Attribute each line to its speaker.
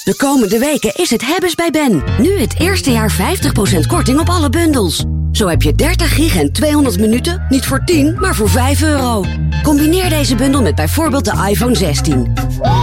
Speaker 1: De komende weken is het hebben's bij Ben. Nu het eerste jaar 50% korting op alle bundels. Zo heb je 30 gig en 200 minuten, niet voor 10, maar voor €5. Combineer deze bundel met bijvoorbeeld de iPhone 16.